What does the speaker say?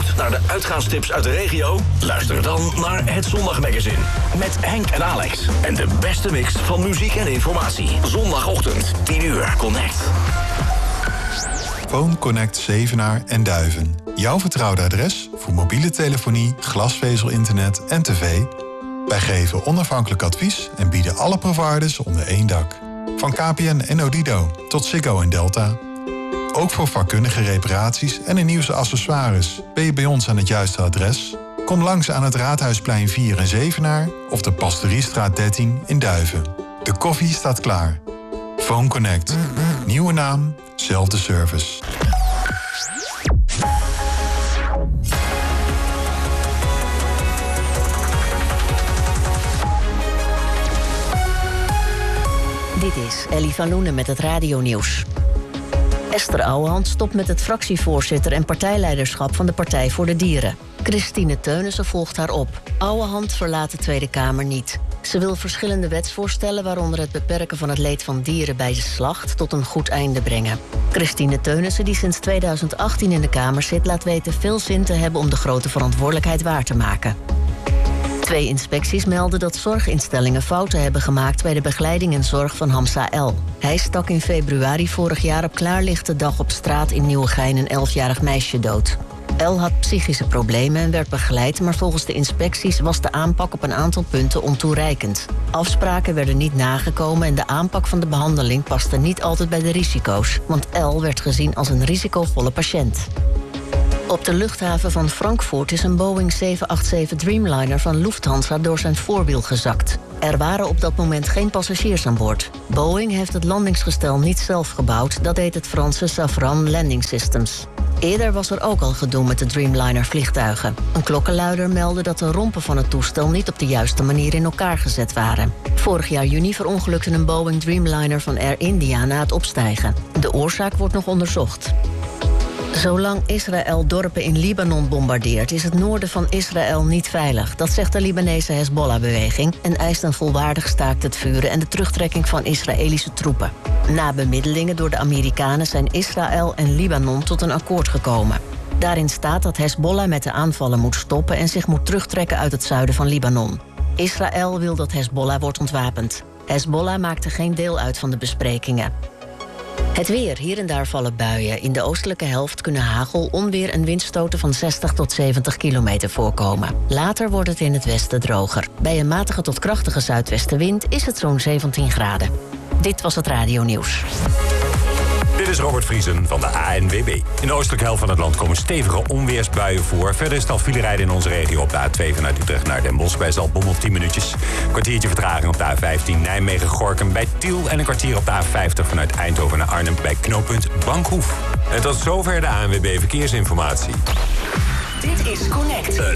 zoekt naar de uitgaanstips uit de regio? Luister dan naar Het Zondagmagazine. Met Henk en Alex. En de beste mix van muziek en informatie. Zondagochtend, 10 uur. Connect. Phone Connect Zevenaar en Duiven. Jouw vertrouwde adres voor mobiele telefonie, glasvezel-internet en tv. Wij geven onafhankelijk advies en bieden alle providers onder één dak. Van KPN en Odido tot Ziggo en Delta. Ook voor vakkundige reparaties en de nieuwste accessoires ben je bij ons aan het juiste adres. Kom langs aan het Raadhuisplein 4 in Zevenaar of de Pastoriestraat 13 in Duiven. De koffie staat klaar. Phone Connect. Nieuwe naam, zelfde service. Dit is Ellie van Loenen met het radionieuws. Esther Ouwehand stopt met het fractievoorzitter en partijleiderschap van de Partij voor de Dieren. Christine Teunissen volgt haar op. Ouwehand verlaat de Tweede Kamer niet. Ze wil verschillende wetsvoorstellen, waaronder het beperken van het leed van dieren bij de slacht, tot een goed einde brengen. Christine Teunissen, die sinds 2018 in de Kamer zit, laat weten veel zin te hebben om de grote verantwoordelijkheid waar te maken. 2 inspecties melden dat zorginstellingen fouten hebben gemaakt bij de begeleiding en zorg van Hamza L. Hij stak in februari vorig jaar op klaarlichte dag op straat in Nieuwegein een 11-jarig meisje dood. El had psychische problemen en werd begeleid, maar volgens de inspecties was de aanpak op een aantal punten ontoereikend. Afspraken werden niet nagekomen en de aanpak van de behandeling paste niet altijd bij de risico's, want El werd gezien als een risicovolle patiënt. Op de luchthaven van Frankfurt is een Boeing 787 Dreamliner van Lufthansa door zijn voorwiel gezakt. Er waren op dat moment geen passagiers aan boord. Boeing heeft het landingsgestel niet zelf gebouwd, dat deed het Franse Safran Landing Systems. Eerder was er ook al gedoe met de Dreamliner-vliegtuigen. Een klokkenluider meldde dat de rompen van het toestel niet op de juiste manier in elkaar gezet waren. Vorig jaar juni verongelukte een Boeing Dreamliner van Air India na het opstijgen. De oorzaak wordt nog onderzocht. Zolang Israël dorpen in Libanon bombardeert, is het noorden van Israël niet veilig. Dat zegt de Libanese Hezbollah-beweging en eist een volwaardig staakt het vuren en de terugtrekking van Israëlische troepen. Na bemiddelingen door de Amerikanen zijn Israël en Libanon tot een akkoord gekomen. Daarin staat dat Hezbollah met de aanvallen moet stoppen en zich moet terugtrekken uit het zuiden van Libanon. Israël wil dat Hezbollah wordt ontwapend. Hezbollah maakte geen deel uit van de besprekingen. Het weer. Hier en daar vallen buien. In de oostelijke helft kunnen hagel, onweer en windstoten van 60 tot 70 kilometer voorkomen. Later wordt het in het westen droger. Bij een matige tot krachtige zuidwestenwind is het zo'n 17 graden. Dit was het radionieuws. Dit is Robert Vriesen van de ANWB. In de oostelijke helft van het land komen stevige onweersbuien voor. Verder is het al filerijden in onze regio op de A2 vanuit Utrecht naar Den Bosch. Bij Zaltbommel 10 minuutjes. Kwartiertje vertraging op de A15 Nijmegen-Gorinchem bij Tiel. En een kwartier op de A50 vanuit Eindhoven naar Arnhem bij knooppunt Bankhoef. En tot zover de ANWB Verkeersinformatie. Dit is Connect.